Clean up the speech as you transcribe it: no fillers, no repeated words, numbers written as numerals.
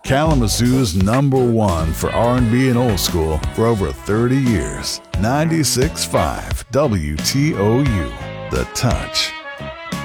Kalamazoo's #1 for R&B and old school for over 30 years. 96.5 WTOU, The Touch.